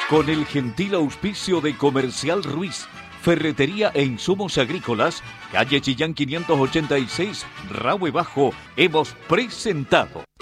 Con el gentil auspicio de Comercial Ruiz, Ferretería e Insumos Agrícolas, calle Chillán 586, Rahue Bajo, hemos presentado